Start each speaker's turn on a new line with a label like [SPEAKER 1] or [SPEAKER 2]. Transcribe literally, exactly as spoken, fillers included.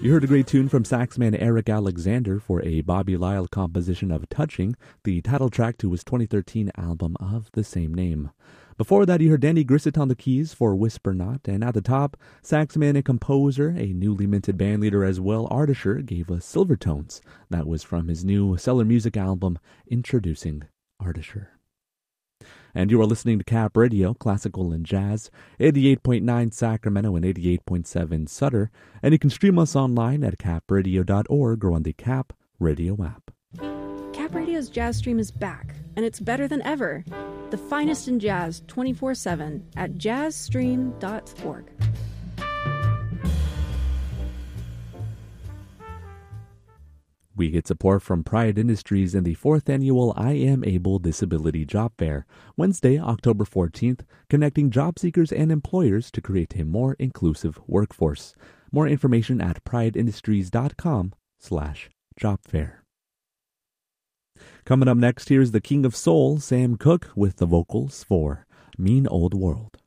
[SPEAKER 1] You heard a great tune from saxman Eric Alexander for a Bobby Lyle composition of Touching, the title track to his twenty thirteen album of the same name. Before that, you heard Danny Grissett on the keys for Whisper Not, and at the top, saxman and composer, a newly minted bandleader as well, Ardisher, gave us Silvertones. That was from his new Cellar Music album, Introducing Ardisher. And you are listening to Cap Radio, Classical and Jazz, eighty-eight point nine Sacramento and eighty-eight point seven Sutter. And you can stream us online at cap radio dot org or on the Cap Radio app.
[SPEAKER 2] Cap Radio's Jazz Stream is back, and it's better than ever. The finest in jazz twenty-four seven at jazz stream dot org.
[SPEAKER 1] We get support from Pride Industries in the fourth annual I Am Able Disability Job Fair, Wednesday, October fourteenth, connecting job seekers and employers to create a more inclusive workforce. More information at pride industries dot com slash job fair. Coming up next, here's the King of Soul, Sam Cooke, with the vocals for Mean Old World.